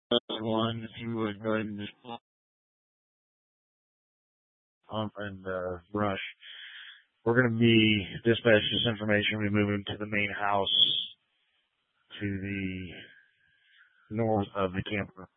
One, if you would go ahead and just pull on and brush. We're going to be dispatched this information. We're moving to the main house to the north of the camper.